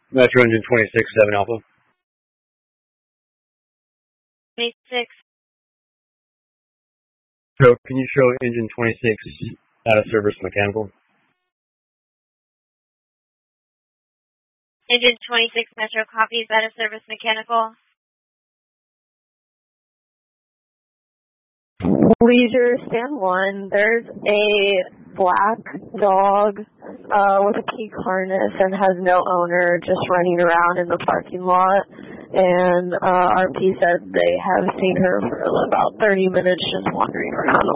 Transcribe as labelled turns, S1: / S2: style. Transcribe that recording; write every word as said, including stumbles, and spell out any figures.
S1: Metro Engine twenty-six, seven Alpha.
S2: twenty-six.
S1: So, can you show Engine twenty-six out of service mechanical?
S2: Engine twenty-six Metro copies out of service mechanical.
S3: Leisure, stand one. There's a black dog uh, with a key harness and has no owner, just running around in the parking lot. And uh, R P said they have seen her for about thirty minutes just wandering around.